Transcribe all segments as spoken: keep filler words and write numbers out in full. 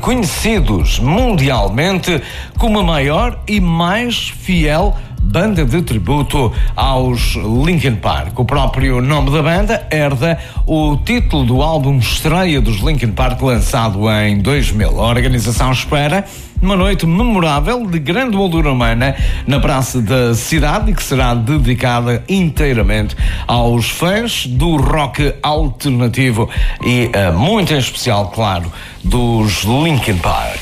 reconhecidos mundialmente como a maior e mais fiel banda de tributo aos Linkin Park. O próprio nome da banda herda o título do álbum estreia dos Linkin Park, lançado em dois mil. A organização espera uma noite memorável de grande moldura humana na praça da cidade, e que será dedicada inteiramente aos fãs do rock alternativo e uh, muito em especial, claro, dos Linkin Park.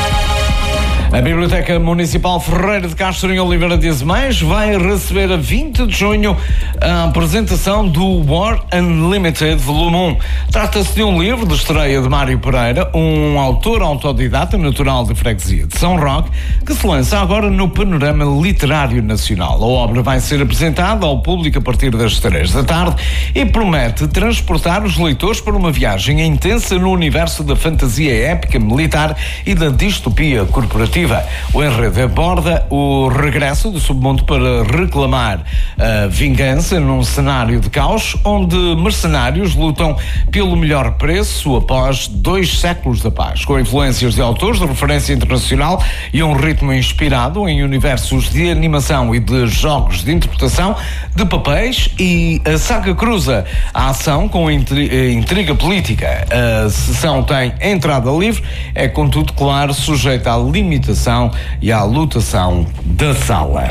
A Biblioteca Municipal Ferreira de Castro, em Oliveira de Azeméis, vai receber a vinte de junho a apresentação do War Unlimited Volume um. Trata-se de um livro de estreia de Mário Pereira, um autor autodidata natural de freguesia de São Roque, que se lança agora no panorama literário nacional. A obra vai ser apresentada ao público a partir das três da tarde e promete transportar os leitores para uma viagem intensa no universo da fantasia épica militar e da distopia corporativa. O enredo aborda o regresso do submundo para reclamar a vingança num cenário de caos, onde mercenários lutam pelo melhor preço após dois séculos da paz, com influências de autores de referência internacional e um ritmo inspirado em universos de animação e de jogos de interpretação de papéis, e a saga cruza a ação com a intriga política. A sessão tem entrada livre, é contudo, claro, sujeita à limitação e à lotação da sala.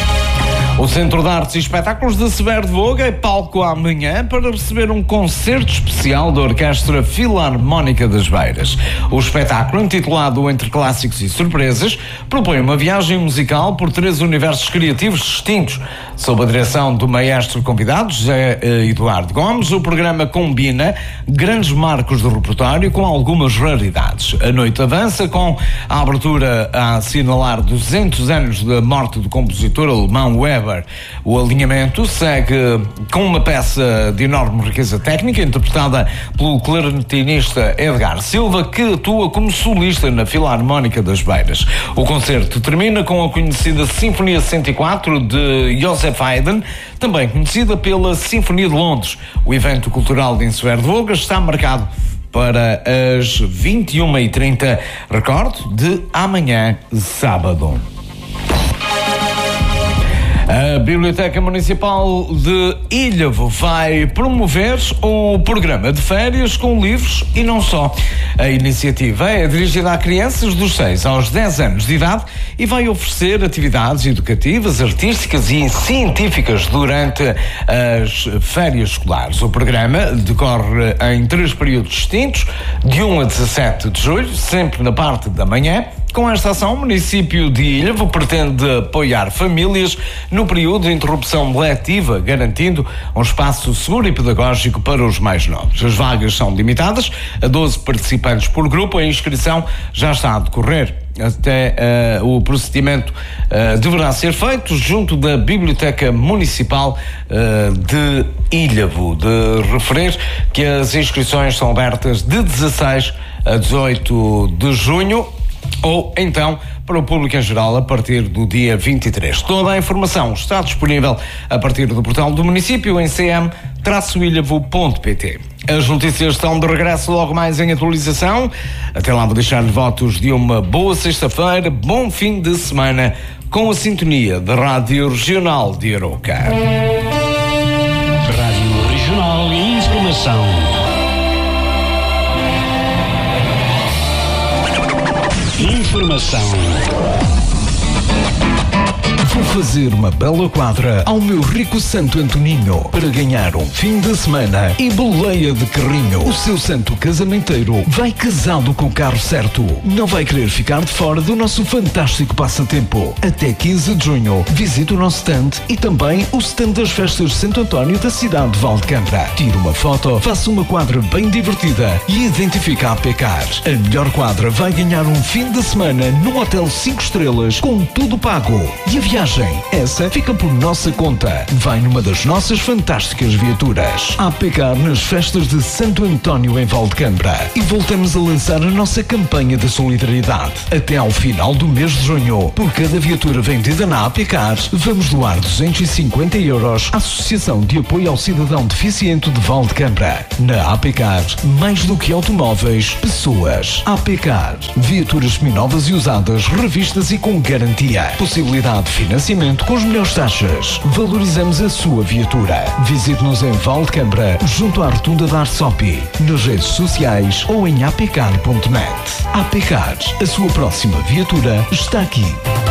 O Centro de Artes e Espetáculos de Severo de Voga é palco amanhã para receber um concerto especial da Orquestra Filarmónica das Beiras. O espetáculo, intitulado Entre Clássicos e Surpresas, propõe uma viagem musical por três universos criativos distintos. Sob a direção do maestro convidado, José Eduardo Gomes, o programa combina grandes marcos do repertório com algumas raridades. A noite avança com a abertura a assinalar duzentos anos da morte do compositor alemão Weber. O alinhamento segue com uma peça de enorme riqueza técnica, interpretada pelo clarinetinista Edgar Silva, que atua como solista na Filarmónica das Beiras. O concerto termina com a conhecida Sinfonia cento e quatro de Joseph Haydn, também conhecida pela Sinfonia de Londres. O evento cultural de Severo de Voga está marcado para as vinte e uma e trinta, recordo, de amanhã, sábado. A Biblioteca Municipal de Ilhavo vai promover o programa de férias com livros e não só. A iniciativa é dirigida a crianças dos seis aos dez anos de idade e vai oferecer atividades educativas, artísticas e científicas durante as férias escolares. O programa decorre em três períodos distintos, de um a dezassete de julho, sempre na parte da manhã. Com esta ação, o município de Ilhavo pretende apoiar famílias no período de interrupção letiva, garantindo um espaço seguro e pedagógico para os mais novos. As vagas são limitadas a doze participantes por grupo. A inscrição já está a decorrer. Até uh, o procedimento uh, deverá ser feito junto da Biblioteca Municipal uh, de Ilhavo. De referir que as inscrições são abertas de dezasseis a dezoito de junho, ou então para o público em geral a partir do dia vinte e três. Toda a informação está disponível a partir do portal do município em c m traço ilhavo ponto p t. As notícias estão de regresso logo mais em atualização. Até lá vou deixar-lhe votos de uma boa sexta-feira, bom fim de semana, com a sintonia da Rádio Regional de Arouca. Rádio Regional e Informação. Informação. Vou fazer uma bela quadra ao meu rico Santo Antoninho para ganhar um fim de semana e boleia de carrinho. O seu santo casamenteiro vai casado com o carro certo. Não vai querer ficar de fora do nosso fantástico passatempo. Até quinze de junho, visite o nosso stand e também o stand das festas de Santo António da cidade de Valdecambra. Tire uma foto, faça uma quadra bem divertida e identifique a Pecar. A melhor quadra vai ganhar um fim de semana num hotel cinco estrelas com tudo pago. E E a viagem? Essa fica por nossa conta. Vai numa das nossas fantásticas viaturas. A APECAR nas festas de Santo António em Valdecambra. E voltamos a lançar a nossa campanha de solidariedade. Até ao final do mês de junho, por cada viatura vendida na APECAR, vamos doar duzentos e cinquenta euros à Associação de Apoio ao Cidadão Deficiente de Valdecambra. Na APECAR, mais do que automóveis, pessoas. APECAR, viaturas seminovas e usadas, revistas e com garantia. Possibilidade de financiamento com as melhores taxas. Valorizamos a sua viatura. Visite-nos em Valdecambra, junto à rotunda da Arsopi, nas redes sociais ou em apecar ponto net. APECAR, a sua próxima viatura está aqui.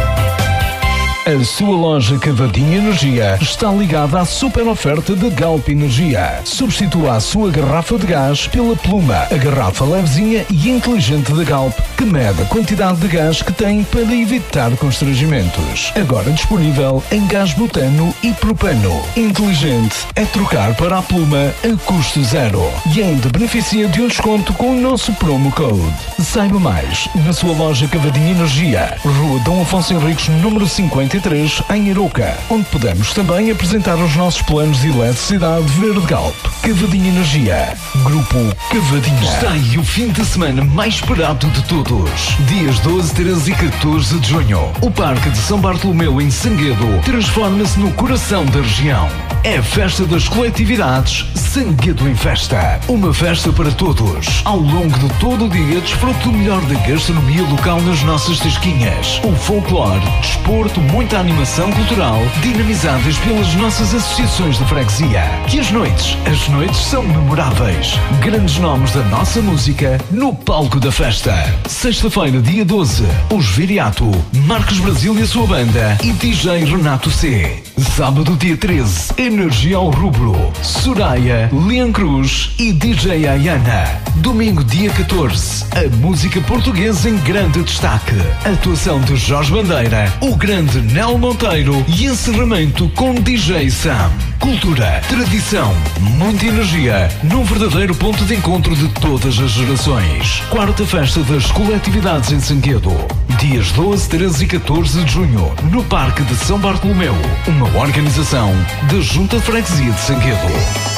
A sua loja Cavadinha Energia está ligada à super oferta de Galp Energia. Substitua a sua garrafa de gás pela Pluma, a garrafa levezinha e inteligente da Galp, que mede a quantidade de gás que tem para evitar constrangimentos. Agora disponível em gás butano e propano. Inteligente é trocar para a Pluma a custo zero. E ainda beneficia de um desconto com o nosso promo code. Saiba mais na sua loja Cavadinha Energia, Rua Dom Afonso Henriques, número cinquenta e três, em Arouca, onde podemos também apresentar os nossos planos de eletricidade verde Galp. Cavadinha Energia, Grupo Cavadinha. Está aí o fim de semana mais esperado de todos. Dias doze, treze e catorze de junho. O Parque de São Bartolomeu em Sanguedo transforma-se no coração da região. É a festa das coletividades Sanguedo em Festa. Uma festa para todos. Ao longo de todo o dia, desfrute do melhor da gastronomia local nas nossas tasquinhas. O folclore, desporto, muita animação cultural, dinamizadas pelas nossas associações de freguesia. E as noites? As noites são memoráveis. Grandes nomes da nossa música no palco da festa. Sexta-feira, dia doze, os Viriato, Marcos Brasil e a sua banda e D J Renato C. Sábado, dia treze, Energia ao Rubro, Soraya, Leon Cruz e D J Ayana. Domingo, dia catorze, a música portuguesa em grande destaque. Atuação de Jorge Bandeira, o grande Nel Monteiro e encerramento com D J Sam. Cultura, tradição, muita energia, num verdadeiro ponto de encontro de todas as gerações. Quarta festa das coletividades em Sanguedo. Dias doze, treze e catorze de junho, no Parque de São Bartolomeu. Uma organização da Junta de Freguesia de Sanguedo.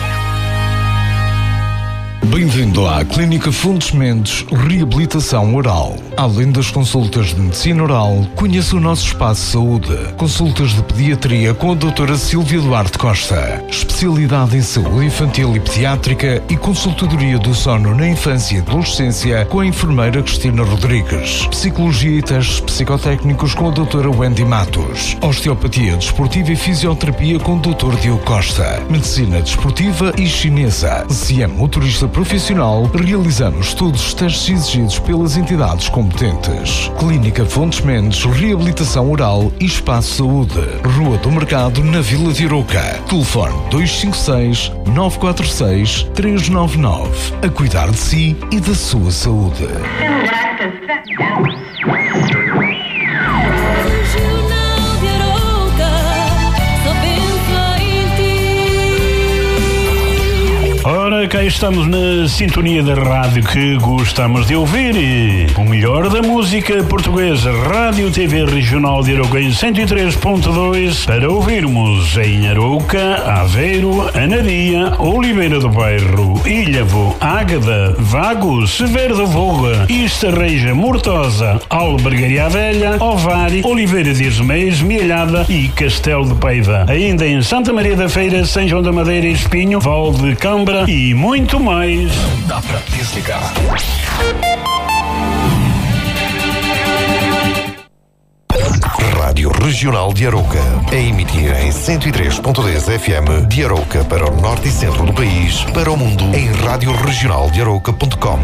Bem-vindo à Clínica Fontes Mendes Reabilitação Oral. Além das consultas de medicina oral, conheça o nosso espaço de saúde. Consultas de pediatria com a doutora Silvia Duarte Costa. Especialidade em saúde infantil e pediátrica e consultadoria do sono na infância e adolescência com a enfermeira Cristina Rodrigues. Psicologia e testes psicotécnicos com a doutora Wendy Matos. Osteopatia desportiva e fisioterapia com o doutor Diogo Costa. Medicina desportiva e chinesa. Se é motorista profissional, realizamos todos os testes exigidos pelas entidades competentes. Clínica Fontes Mendes Reabilitação Oral e Espaço Saúde. Rua do Mercado, na Vila de Arouca. Telefone dois cinco seis, nove quatro seis, três nove nove. A cuidar de si e da sua saúde. Ora, cá estamos na sintonia da rádio que gostamos de ouvir. O melhor da música portuguesa, Rádio T V Regional de Arouca em cento e três ponto dois, para ouvirmos em Arouca, Aveiro, Anadia, Oliveira do Bairro, Ilhavo, Águeda, Vagos, Severo da Voga, Estarreja, Mortosa, Albergaria Velha, Ovar, Oliveira de Ismês, Mielhada e Castelo de Paiva. Ainda em Santa Maria da Feira, São João da Madeira e Espinho, Val de Câmara e muito mais. Dá para desligar. Rádio Regional de Arouca, a emitir em cento e três ponto dez F M de Arouca para o norte e centro do país, para o mundo em rádio regional de arouca ponto com.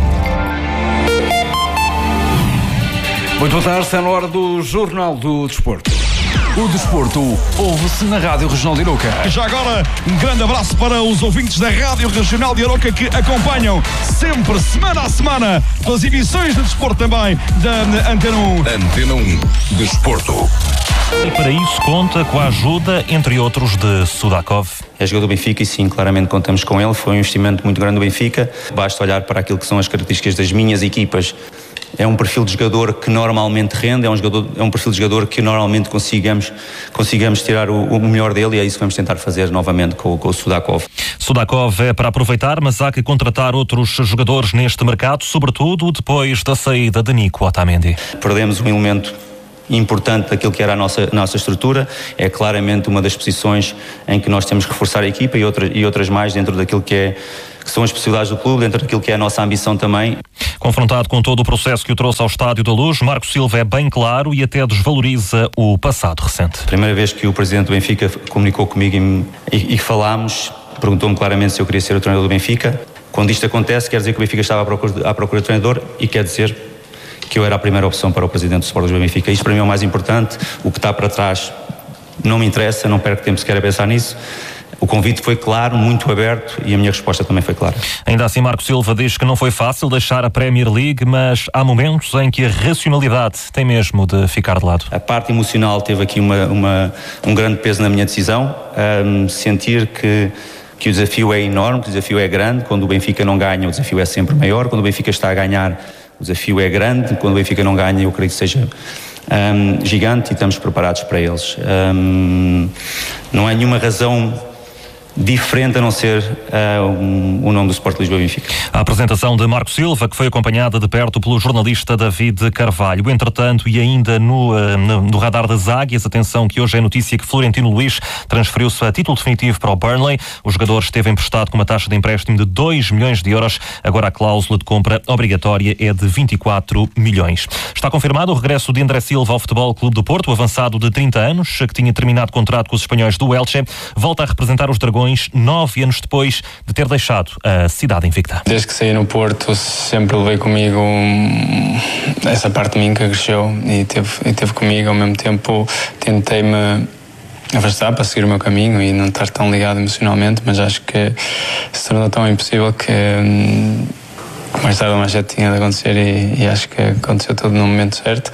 Muito boa tarde, está na hora do Jornal do Desporto. O desporto ouve-se na Rádio Regional de Arouca. Já agora, um grande abraço para os ouvintes da Rádio Regional de Arouca que acompanham sempre, semana a semana, as emissões de desporto também da Antena um. Antena um, Desporto. E para isso conta com a ajuda, entre outros, de Sudakov. É jogador do Benfica e sim, claramente contamos com ele. Foi um investimento muito grande do Benfica. Basta olhar para aquilo que são as características das minhas equipas é um perfil de jogador que normalmente rende, é um, jogador, é um perfil de jogador que normalmente consigamos, consigamos tirar o, o melhor dele, e é isso que vamos tentar fazer novamente com, com o Sudakov. Sudakov é para aproveitar, mas há que contratar outros jogadores neste mercado, sobretudo depois da saída de Nico Otamendi. Perdemos um elemento importante daquilo que era a nossa, nossa estrutura, é claramente uma das posições em que nós temos que reforçar a equipa, e, outra, e outras mais dentro daquilo que, é, que são as possibilidades do clube, dentro daquilo que é a nossa ambição também. Confrontado com todo o processo que o trouxe ao Estádio da Luz, Marco Silva é bem claro e até desvaloriza o passado recente. Primeira vez que o presidente do Benfica comunicou comigo e, e, e falámos, perguntou-me claramente se eu queria ser o treinador do Benfica. Quando isto acontece, quer dizer que o Benfica estava à procura, à procura de treinador, e quer dizer que eu era a primeira opção para o presidente do Sport Lisboa Benfica. Isto para mim é o mais importante. O que está para trás não me interessa, não perco tempo sequer a pensar nisso. O convite foi claro, muito aberto, e a minha resposta também foi clara. Ainda assim, Marco Silva diz que não foi fácil deixar a Premier League, mas há momentos em que a racionalidade tem mesmo de ficar de lado. A parte emocional teve aqui uma, uma, um grande peso na minha decisão. Um, sentir que, que o desafio é enorme, que o desafio é grande. Quando o Benfica não ganha, o desafio é sempre maior. Quando o Benfica está a ganhar, o desafio é grande. Quando o Benfica não ganha, eu creio que seja um, gigante, e estamos preparados para eles. Um, não há nenhuma razão diferente a não ser uh, um, o nome do Sport Lisboa Benfica. A apresentação de Marco Silva, que foi acompanhada de perto pelo jornalista David Carvalho. Entretanto, e ainda no, uh, no, no radar das águias, atenção que hoje é notícia que Florentino Luís transferiu-se a título definitivo para o Burnley. O jogador esteve emprestado com uma taxa de empréstimo de dois milhões de euros. Agora a cláusula de compra obrigatória é de vinte e quatro milhões. Está confirmado o regresso de André Silva ao Futebol Clube do Porto, avançado de trinta anos, que tinha terminado contrato com os espanhóis do Elche. Volta a representar os Dragões nove anos depois de ter deixado a cidade invicta. Desde que saí no Porto sempre levei comigo um, essa parte de mim que cresceu e teve, e teve comigo. Ao mesmo tempo tentei-me afastar para seguir o meu caminho e não estar tão ligado emocionalmente, mas acho que se tornou tão impossível que hum, mais tarde ou mais cedo tinha de acontecer, e, e acho que aconteceu tudo no momento certo.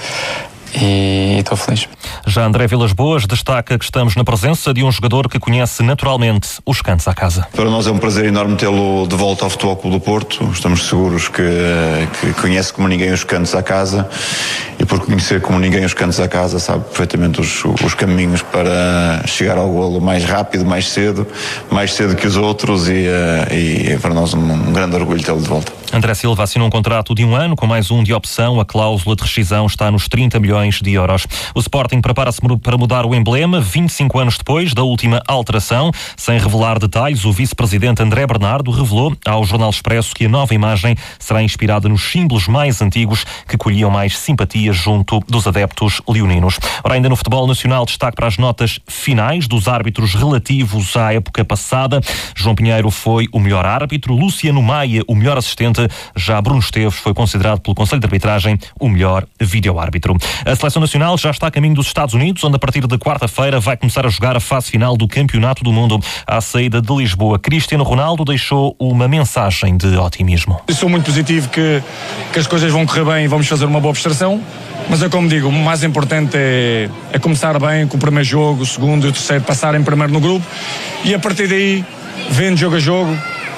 E estou feliz. Já André Vilas Boas destaca que estamos na presença de um jogador que conhece naturalmente os cantos à casa. Para nós é um prazer enorme tê-lo de volta ao Futebol Clube do Porto. Estamos seguros que, que conhece como ninguém os cantos à casa, e por conhecer como ninguém os cantos à casa sabe perfeitamente os, os caminhos para chegar ao golo mais rápido, mais cedo, mais cedo que os outros, e, e é para nós um, um grande orgulho tê-lo de volta. André Silva assinou um contrato de um ano com mais um de opção. A cláusula de rescisão está nos trinta milhões de euros. O Sporting prepara-se para mudar o emblema vinte e cinco anos depois da última alteração. Sem revelar detalhes, o vice-presidente André Bernardo revelou ao Jornal Expresso que a nova imagem será inspirada nos símbolos mais antigos que colhiam mais simpatia junto dos adeptos leoninos. Ora, ainda no futebol nacional, destaque para as notas finais dos árbitros relativos à época passada. João Pinheiro foi o melhor árbitro, Luciano Maia o melhor assistente, já Bruno Esteves foi considerado pelo Conselho de Arbitragem o melhor vídeo-árbitro. A Seleção Nacional já está a caminho dos Estados Unidos, onde a partir de quarta-feira vai começar a jogar a fase final do Campeonato do Mundo. À saída de Lisboa, Cristiano Ronaldo deixou uma mensagem de otimismo. Eu sou muito positivo que, que as coisas vão correr bem e vamos fazer uma boa prestação, mas é como digo, o mais importante é, é começar bem com o primeiro jogo, o segundo e o terceiro, passarem primeiro no grupo, e a partir daí, vendo jogo a jogo,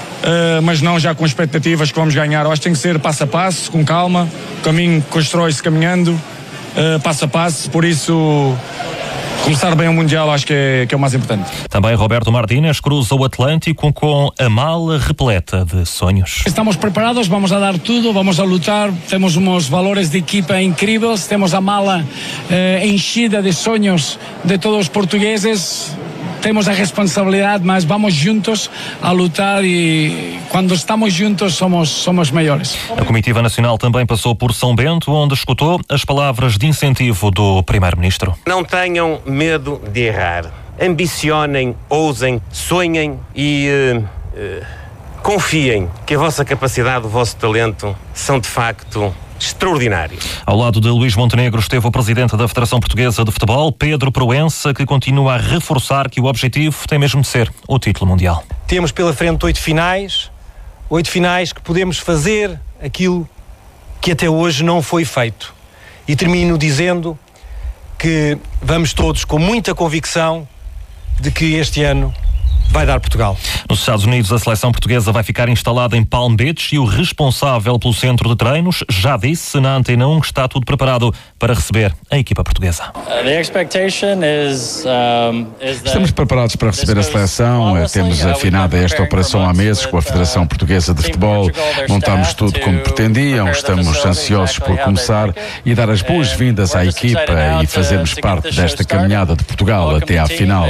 Uh, mas não já com expectativas que vamos ganhar. Eu acho que tem que ser passo a passo, com calma. O caminho constrói-se caminhando, uh, passo a passo. Por isso, começar bem o Mundial acho que é, que é o mais importante. Também Roberto Martínez cruza o Atlântico com a mala repleta de sonhos. Estamos preparados, vamos a dar tudo, vamos a lutar. Temos uns valores de equipa incríveis, temos a mala eh, enchida de sonhos de todos os portugueses. Temos a responsabilidade, mas vamos juntos a lutar, e quando estamos juntos somos, somos maiores. A comitiva nacional também passou por São Bento, onde escutou as palavras de incentivo do primeiro-ministro. Não tenham medo de errar. Ambicionem, ousem, sonhem e uh, uh, confiem que a vossa capacidade, o vosso talento são de facto extraordinário. Ao lado de Luís Montenegro esteve o presidente da Federação Portuguesa de Futebol, Pedro Proença, que continua a reforçar que o objetivo tem mesmo de ser o título mundial. Temos pela frente oito finais, oito finais que podemos fazer aquilo que até hoje não foi feito. E termino dizendo que vamos todos com muita convicção de que este ano vai dar Portugal. Nos Estados Unidos, a seleção portuguesa vai ficar instalada em Palm Beach e o responsável pelo centro de treinos já disse na Antena um que está tudo preparado para receber a equipa portuguesa. Estamos preparados para receber a seleção. Temos afinado esta operação há meses com a Federação Portuguesa de Futebol. Montamos tudo como pretendiam. Estamos ansiosos por começar e dar as boas-vindas à equipa e fazermos parte desta caminhada de Portugal até à final.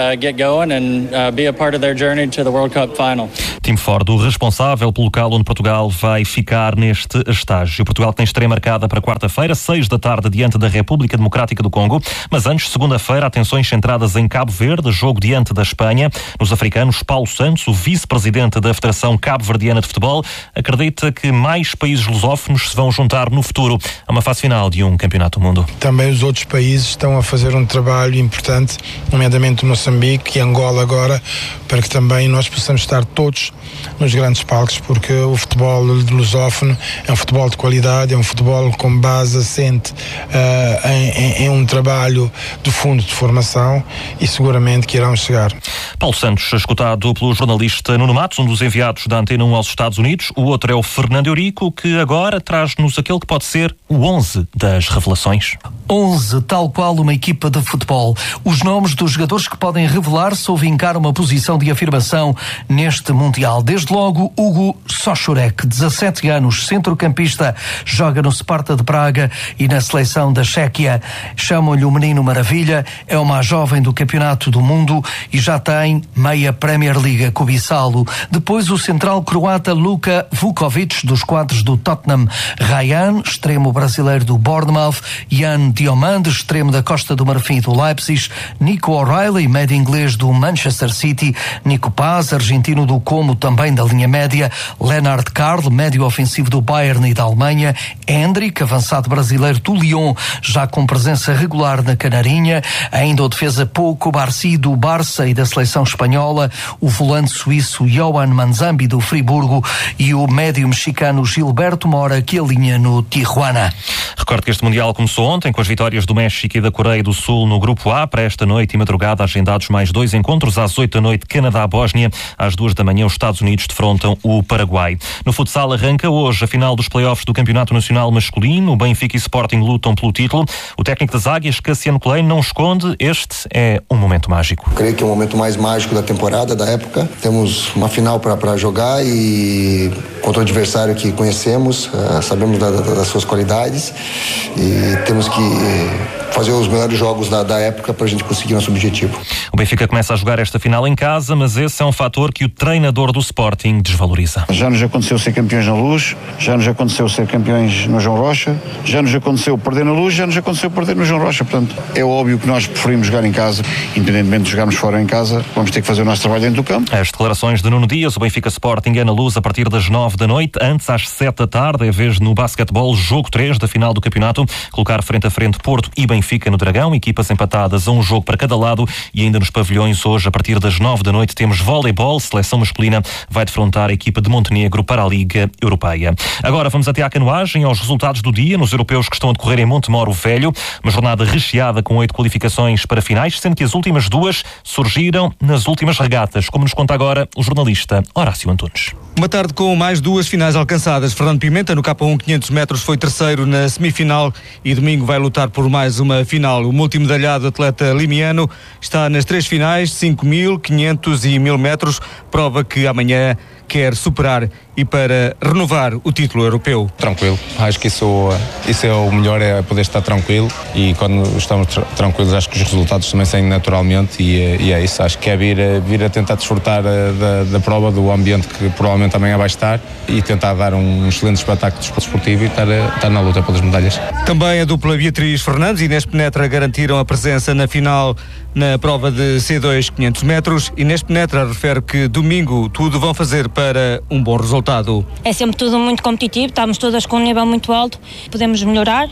Tim Ford, o responsável pelo local onde Portugal vai ficar neste estágio. Portugal tem estreia marcada para quarta-feira, seis da tarde, diante da República Democrática do Congo. Mas antes, segunda-feira, atenções centradas em Cabo Verde, jogo diante da Espanha. Nos africanos, Paulo Santos, o vice-presidente da Federação Cabo-Verdiana de Futebol, acredita que mais países lusófonos se vão juntar no futuro a uma fase final de um campeonato do mundo. Também os outros países estão a fazer um trabalho importante, nomeadamente Moçambique e Angola agora, para que também nós possamos estar todos nos grandes palcos, porque o futebol lusófono é um futebol de qualidade, é um futebol com base assente uh, em, em, em um trabalho de fundo de formação e seguramente que irão chegar. Paulo Santos, escutado pelo jornalista Nuno Matos, um dos enviados da Antena um aos Estados Unidos. O outro é o Fernando Eurico, que agora traz-nos aquele que pode ser o onze das revelações. onze, tal qual uma equipa de futebol. Os nomes dos jogadores que podem revelar-se ou vincar uma posição de afirmação neste Mundial. Desde logo, Hugo Sochorek, dezassete anos, centrocampista, joga no Sparta de Praga e na seleção da Chequia. Chamam-lhe o Menino Maravilha, é o mais jovem do Campeonato do Mundo e já tem meia Premier League a cobiçá-lo. Depois o central croata Luka Vukovic, dos quadros do Tottenham. Ryan, extremo brasileiro do Bournemouth. Jan Diomande, extremo da Costa do Marfim do Leipzig. Nico O'Reilly, médio inglês do Manchester City. Nico Paz, argentino do Como, também da linha média. Leonard Carl, médio ofensivo do Bayern e da Alemanha. Hendrick, avançado brasileiro do Lyon, já com presença regular na Canarinha. Ainda o defesa Pouco Barci do Barça e da seleção espanhola. O volante suíço Johan Manzambi do Friburgo e o médio mexicano Gilberto Mora, que alinha no Tijuana. Recordo que este Mundial começou ontem com as vitórias do México e da Coreia do Sul no Grupo A. Para esta noite e madrugada agendados mais dois encontros. Às oito da noite, Canadá-Bósnia. Às duas da manhã, os Estados Unidos defrontam o Paraguai. No futsal arranca hoje a final dos play-offs do Campeonato Nacional Masculino. O Benfica e Sporting lutam pelo título. O técnico das Águias, Cassiano Coelho, não esconde. Este é um momento mágico. Creio que é o momento mais mágico da temporada, da época. Temos uma final para jogar e contra o adversário que conhecemos, uh, sabemos da, da, das suas qualidades e temos que fazer os melhores jogos da, da época para a gente conseguir nosso objetivo. O Benfica começa a jogar esta final em casa, mas esse é um fator que o treinador do Sporting desvaloriza. Já nos aconteceu ser campeões na Luz, já nos aconteceu ser campeões no João Rocha, já nos aconteceu perder na Luz, já nos aconteceu perder no João Rocha. Portanto, é óbvio que nós preferimos jogar em casa, independentemente de jogarmos fora em casa, vamos ter que fazer o nosso trabalho dentro do campo. As declarações de Nuno Dias, o Benfica Sporting é na Luz a partir das nove da noite, antes às sete da tarde, é vez no basquetebol, jogo três da final do campeonato, colocar frente a frente Porto e Benfica no Dragão, equipas empatadas a um jogo para cada lado, e ainda nos pavilhões hoje, a partir das nove da noite, temos voleibol, seleção masculina vai defrontar a equipa de Montenegro para a Liga Europeia. Agora vamos até à canoagem, aos resultados do dia, nos europeus que estão a decorrer em Montemoro Velho, uma jornada recheada com oito qualificações para finais, sendo que as últimas duas surgiram nas últimas regatas, como nos conta agora o jornalista Horácio Antunes. Uma tarde com mais duas finais alcançadas. Fernando Pimenta, no K um quinhentos metros, foi terceiro na semifinal e domingo vai lutar por mais uma final. O multimedalhado atleta limiano está nas três finais, cinco mil, quinhentos e mil metros, prova que amanhã quer superar e para renovar o título europeu. Tranquilo, acho que isso, isso é o melhor, é poder estar tranquilo, e quando estamos tra- tranquilos acho que os resultados também saem naturalmente, e, e é isso, acho que é vir, vir a tentar desfrutar da, da prova, do ambiente que provavelmente também vai estar, e tentar dar um excelente espetáculo desportivo e estar, estar na luta pelas medalhas. Também a dupla Beatriz Fernandes e Inês Penetra garantiram a presença na final na prova de C dois quinhentos metros. Inês Penetra refere que domingo tudo vão fazer para um bom resultado. É sempre tudo muito competitivo, estamos todas com um nível muito alto, podemos melhorar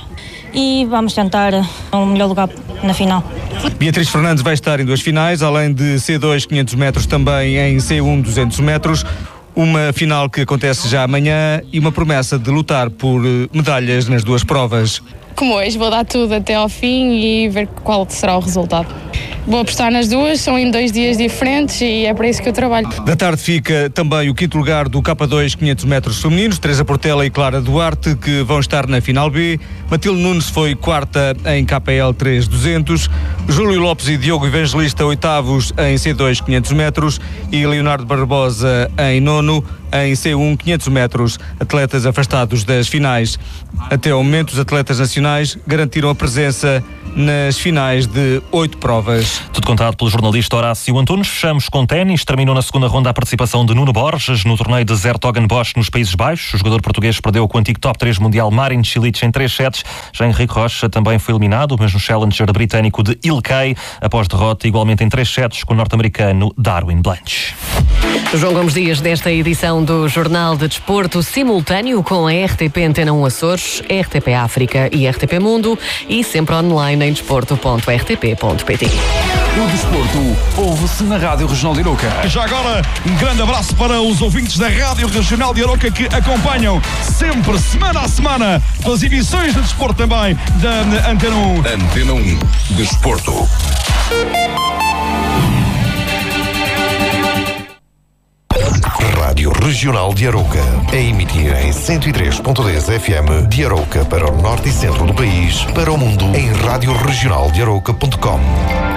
e vamos tentar um melhor lugar na final. Beatriz Fernandes vai estar em duas finais, além de C dois quinhentos metros, também em C um duzentos metros. Uma final que acontece já amanhã e uma promessa de lutar por medalhas nas duas provas. Como hoje, vou dar tudo até ao fim e ver qual será o resultado. vou apostar nas duas, são em dois dias diferentes e é para isso que eu trabalho. Da tarde fica também o quinto lugar do K dois quinhentos metros femininos, Teresa Portela e Clara Duarte, que vão estar na final B. Matilde Nunes foi quarta em K L três duzentos, Júlio Lopes e Diogo Evangelista oitavos em C dois quinhentos metros e Leonardo Barbosa em nono em C um quinhentos metros, atletas afastados das finais. Até ao momento, os atletas nacionais garantiram a presença nas finais de oito provas. Tudo contado pelo jornalista Horácio Antunes. Fechamos com ténis. Terminou na segunda ronda a participação de Nuno Borges no torneio de Zertogenbosch nos Países Baixos. O jogador português perdeu com o antigo top três mundial Marin Cilic em três sets. Já Henrique Rocha também foi eliminado, mas no challenger britânico de Ilkay, após derrota igualmente em três sets com o norte-americano Darwin Blanche. João Gomes Dias, desta edição do Jornal de Desporto, simultâneo com a R T P Antena um Açores, R T P África e R T P Mundo, e sempre online em desporto ponto r t p ponto p t. O desporto ouve-se na Rádio Regional de Arouca. Já agora, um grande abraço para os ouvintes da Rádio Regional de Arouca que acompanham sempre, semana a semana, as emissões de desporto também da Antena um. Antena um, Desporto. Rádio Regional de Arouca, a emitir em cento e três ponto dez F M de Arouca para o norte e centro do país, para o mundo em rádio regional de arouca ponto com.